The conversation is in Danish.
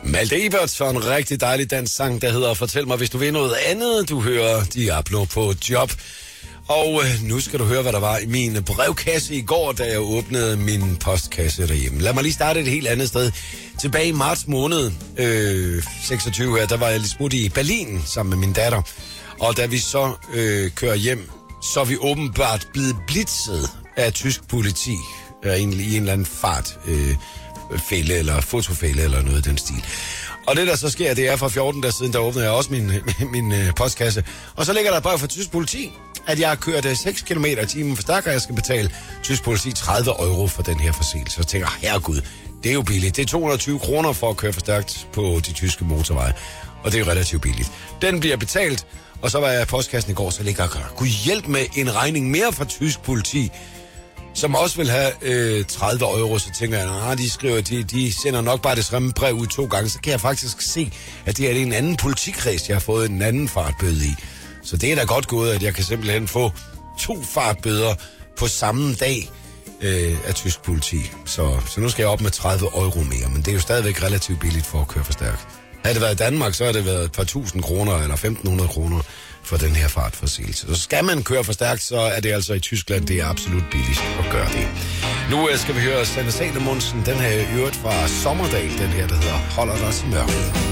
Malte Ebert for en rigtig dejlig dansk sang, der hedder Fortæl mig, hvis du vil noget andet. Du hører Diablo på Job. Og nu skal du høre, hvad der var i min brevkasse i går, da jeg åbnede min postkasse derhjemme. Lad mig lige starte et helt andet sted. Tilbage i marts måned 26 her, der var jeg lige smut i Berlin sammen med min datter. Og da vi så kører hjem, så er vi åbenbart blevet blitzet af tysk politi. Egentlig i en eller anden fartfælde eller fotofælde eller noget i den stil. Og det, der så sker, det er fra 14 dage siden, der åbnede jeg også min postkasse. Og så ligger der bare fra tysk politi, at jeg har kørt 6 km i timen for stærk, og jeg skal betale tysk politi 30 euro for den her forseelse. Så jeg tænker, herregud, det er jo billigt. Det er 220 kroner for at køre for stærkt på de tyske motorveje. Og det er jo relativt billigt. Den bliver betalt, og så var jeg i postkassen i går, så ligger jeg kunne hjælpe med en regning mere fra tysk politi, som også vil have 30 euro, så tænker jeg, de skriver, de sender nok bare det samme brev ud 2 gange, så kan jeg faktisk se, at det er en anden politikreds, jeg har fået en anden fartbøde i. Så det er da godt gået, at jeg kan simpelthen få 2 fartbøder på samme dag af tysk politi. Så nu skal jeg op med 30 euro mere, men det er jo stadigvæk relativt billigt for at køre for stærkt. Havde det været i Danmark, så har det været et par tusind kroner eller 1.500 kroner for den her fartforseelse. Så skal man køre for stærkt, så er det altså i Tyskland, det er absolut billigst at gøre det. Nu skal vi høre Sanne Salomonsen, den her i øvrigt fra Sommerdal, den her, der hedder Holder dig i mørket.